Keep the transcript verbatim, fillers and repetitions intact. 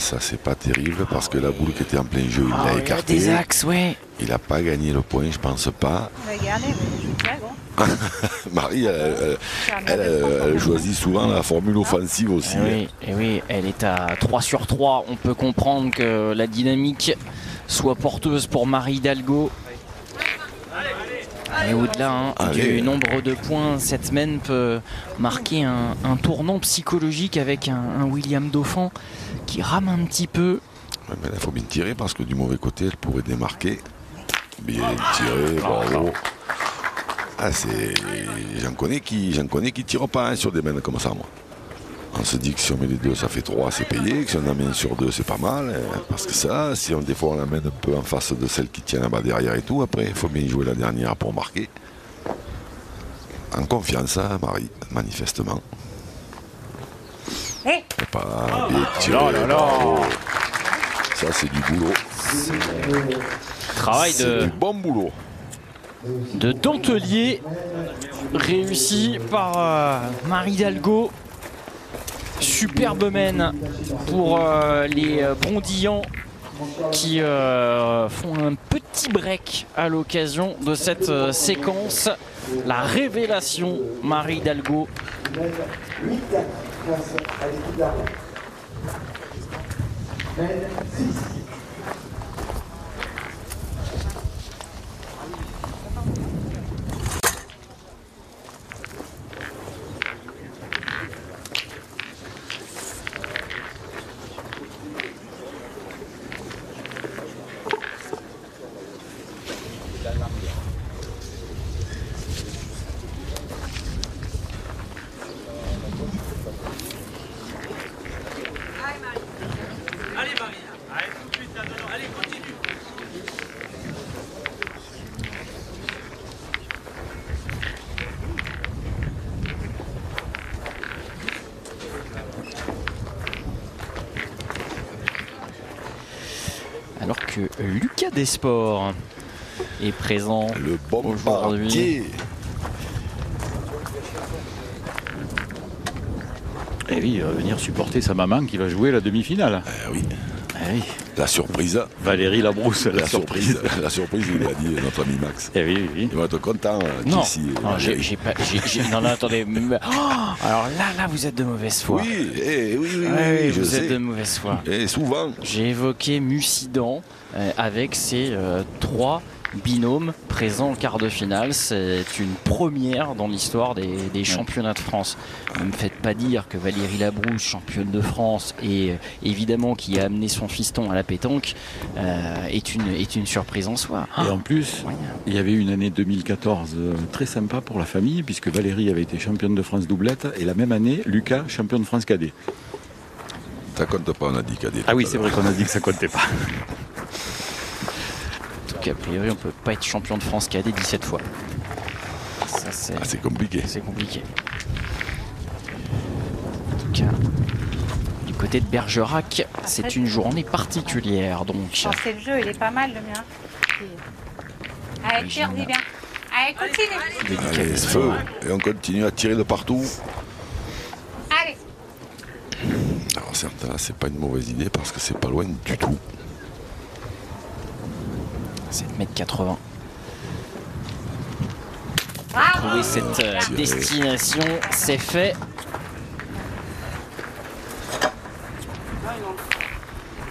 ça c'est pas terrible parce que la boule qui était en plein jeu, il l'a oh, écarté. Il a des axes, ouais. Il n'a pas gagné le point, je pense pas. Il a gagné, mais c'est Marie, elle, elle, elle, elle, elle choisit souvent la formule offensive aussi. Et oui, et oui, elle est à trois sur trois. On peut comprendre que la dynamique soit porteuse pour Marie Hidalgo. Et au-delà hein, du nombre de points, cette semaine peut marquer un, un tournant psychologique avec un, un William Dauphin qui rame un petit peu. Ouais, mais il faut bien tirer parce que du mauvais côté, elle pourrait démarquer. Bien tiré, bravo. Ah, j'en connais qui j'en connais qui tirent pas hein, sur des mènes comme ça, moi. On se dit que si on met les deux, ça fait trois, c'est payé. Que si on en met un sur deux, c'est pas mal. Hein, parce que ça, si on, des fois on l'amène un peu en face de celle qui tient là-bas derrière et tout, après, il faut bien jouer la dernière pour marquer. En confiance, hein, Marie, manifestement. Hey. Pas bien tiré. Oh là là là. Ça, c'est du boulot. Travail de... du bon boulot. de dentelier réussi par euh, Marie Hidalgo. Superbe mène pour euh, les Brondillants qui euh, font un petit break à l'occasion de cette euh, séquence. La révélation, Marie Hidalgo. Alors que Lucas Desports est présent le bon aujourd'hui. Et oui, il va venir supporter sa maman qui va jouer la demi-finale. Eh oui. Eh oui. La surprise. Valérie Labrousse, la, la surprise. surprise. La surprise, il a dit notre ami Max. Eh oui, oui. Il va être content. Non, ici, non j'ai pas. Non, non, attendez. Oh, alors là, là, vous êtes de mauvaise foi. Oui, eh, oui, oui, ouais, oui, vous je êtes sais. de mauvaise foi. Et souvent. J'ai évoqué Mussidan euh, avec ses euh, trois binômes présents en quart de finale. C'est une première dans l'histoire des, des championnats de France. Ne me faites pas dire que Valérie Labrousse, championne de France et euh, évidemment qui a amené son fiston à la pétanque, euh, est, une, est une surprise en soi. Et en plus, ouais. il y avait une année deux mille quatorze euh, très sympa pour la famille puisque Valérie avait été championne de France doublette et la même année, Lucas, champion de France cadet. Ça compte pas, on a dit cadet. Ah oui, c'est vrai qu'on a dit que ça comptait pas. A priori, on peut pas être champion de France cadet dix-sept fois. Ça, c'est ah, compliqué. C'est compliqué. En tout cas, du côté de Bergerac, c'est une journée particulière. Donc, je pense que le jeu, il est pas mal, le mien. Allez, tire, dis bien. Allez, continue. Allez, feu. Et on continue à tirer de partout. Allez. Alors, certes, là, c'est pas une mauvaise idée parce que c'est pas loin du tout. sept mètres quatre-vingts. Ah, trouver cette euh, destination, c'est fait.